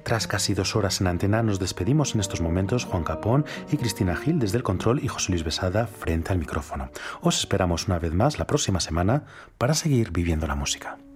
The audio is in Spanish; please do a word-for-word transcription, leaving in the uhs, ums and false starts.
Tras casi dos horas en antena, nos despedimos en estos momentos Juan Capón y Cristina Gil desde el control y José Luis Besada frente al micrófono. Os esperamos una vez más la próxima semana para seguir viviendo la música.